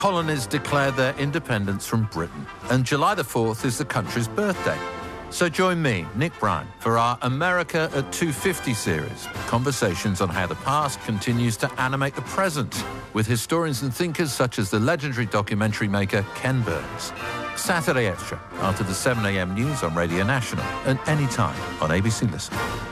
colonies declared their independence from Britain, and July the 4th is the country's birthday. So join me, Nick Bryan, for our America at 250 series, conversations on how the past continues to animate the present, with historians and thinkers such as the legendary documentary maker Ken Burns. Saturday Extra, after the 7 a.m. news on Radio National, and anytime on ABC Listen.